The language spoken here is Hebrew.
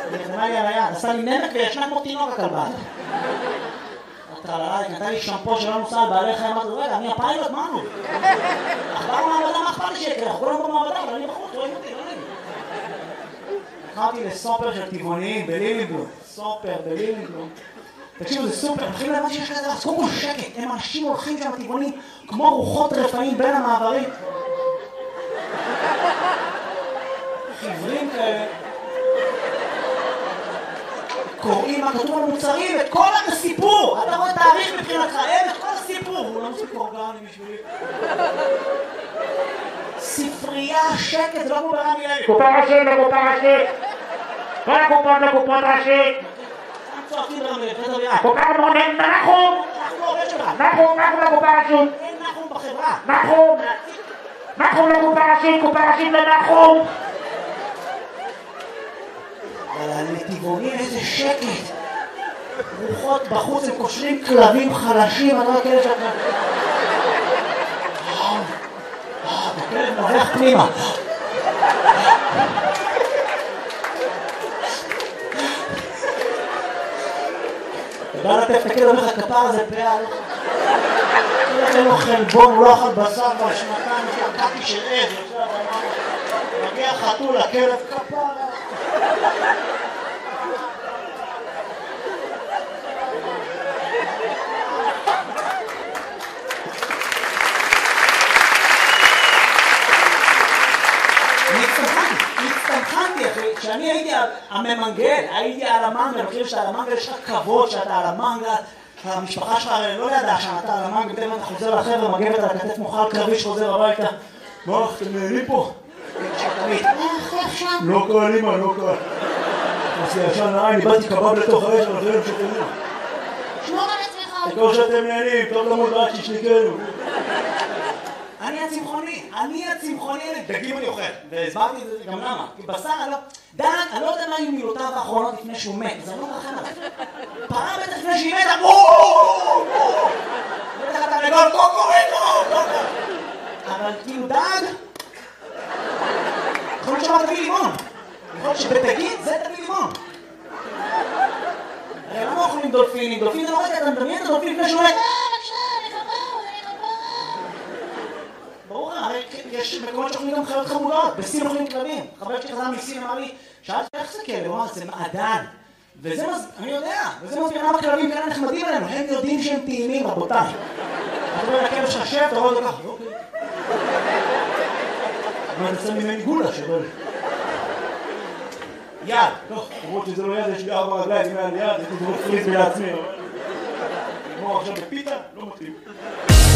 נחתמה לי על היד, עשה לי נמק וישנה כמו תינוק הכלבה. היא נתן לי שמפו שלא נוסע על בעלי חיים, אמרתי, רגע, אני הפיילוט, מה נו? אכבר מעבדה, מה אכפת לי שיקרה? אנחנו כולם במעבדה, אבל אני בחוץ, רואים אותי, לא נעים. לקחתי לסופר של טבעוניים בלילינבלום, סופר בלילינבלום. תקשיבו, זה סופר, מתחילים להביא שיש כזה, אז קודם כל שקט, הם אנשים הולכים שם טבעונים כמו רוחות רפאים בין המעברים. חברים כאלה. קוראים מה כתוב על מוצרים, את כל הסיפור! אתה רואה תאריך מבחינתך, אין את כל הסיפור! הוא לא מספיק אורגני בשבילי. ספרייה, שקט, זה לא כמו ברמי לוי. קופה ראשית לקופה ראשית! כל הקופות לקופות ראשית! צועקים ברמי לוי, זה דרייה. קופה מונן, נחום! אנחנו לא עובד שלך. נחום לקופה ראשית! אין נחום בחברה. נחום לקופה ראשית, קופה ראשית לנחום! אבל הנתיבונים איזה שקט. רוחות בחוץ, הם קושרים כלבים חלשים, אני לא כאלה שאתה... הכלב נובח פנימה. אתה בא לטף את הכלב, אומר לך כפר הזה פעל. אין לו חלבון, הוא לא אכל בשר בשנתיים, שקעתי של עז, מגיע חתול, הכלב כפר. הצטמחנתי אחי, כשאני הייתי הממנגל, הייתי על המנגל, אני חושב שעל המנגל יש לך כבוד שאתה על המנגל, המשפחה שלך לא ידעה שאתה על המנגל, פתאום אתה חוזר לחבר'ה, מגבת על הכתף מוכל קרבי שחוזר הביתה. מה, אתם נהנים פה? לא קל, אמא, לא קל. אז ישן נראה, אני באתי קבב לתוך האש, אבל זה לא שתנוע. שמור על עצמך. תקור שאתם נהנים, טוב למוד רק שישניקנו. אני הצמחוני, דגים אני אוכל, והסברתי את זה גם למה, כי בשר אני לא... דן, אני לא יודע מה היו מילותיו האחרונות לפני שהוא מת, זה לא רחם עליו. פעם בטח לפני שהיא מתה, בואו! בטח אתה לגול, קוקוריקו! אבל כאילו דג... יכול להיות שאומר תביא לימון. יכול להיות שבתגיד זה תביא לימון. הרי למה אוכלים דולפינים? דולפין זה לא רגע, אתה מדמיין את הדולפין לפני שהוא מת. ברור, הרי יש מקומות שאוכלים גם חיות חמודות, בסין אוכלים כלבים. חבר שלי חזר מסין אמר לי, שאלתי איך זה כאלה? הוא אמר, זה מעדן. וזה אני יודע, וזה מסביר למה כלבים כאלה נחמדים עלינו, הם יודעים שהם טעימים, רבותיי. אתה אומר לכלב שחשב, אתה רואה אותו ככה, אוקיי. אבל אתה שם ממני גולה שבל. יד, טוב, למרות שזה לא יד, יש לי 4 רגליים, אם היה לי יד, הייתי דורות פריז לעצמי, אבל... כמו עכשיו בפיתה, לא מתאים.